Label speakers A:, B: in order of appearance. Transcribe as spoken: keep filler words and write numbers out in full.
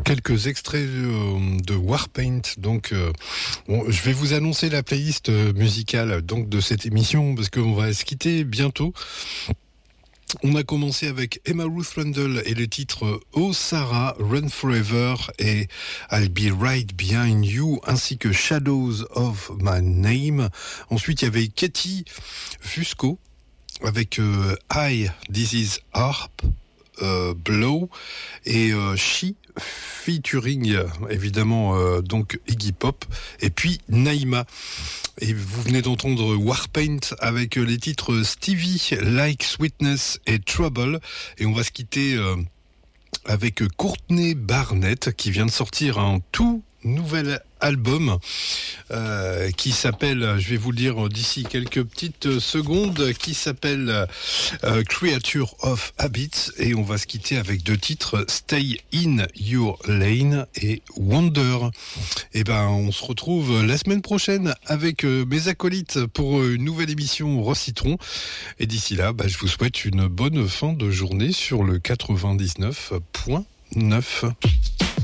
A: quelques extraits de, de Warpaint. Donc, euh, bon, je vais vous annoncer la playlist musicale donc de cette émission parce qu'on va se quitter bientôt. On a commencé avec Emma Ruth Rundle et le titre Oh Sarah, Run Forever et I'll Be Right Behind You, ainsi que Shadows of My Name. Ensuite, il y avait Katie Fusco avec euh, I, This Is Harp, euh, Blow et euh, She featuring évidemment euh, donc Iggy Pop et puis Naïma. Et vous venez d'entendre Warpaint avec les titres Stevie, Like Sweetness et Trouble. Et on va se quitter euh, avec Courtney Barnett qui vient de sortir un tout nouvel album euh, qui s'appelle, je vais vous le dire d'ici quelques petites secondes, qui s'appelle euh, Creature of Habits, et on va se quitter avec deux titres, Stay in Your Lane et Wonder. Et ben on se retrouve la semaine prochaine avec euh, mes acolytes pour une nouvelle émission Rose Citron, et d'ici là bah, je vous souhaite une bonne fin de journée sur le quatre-vingt-dix-neuf point neuf.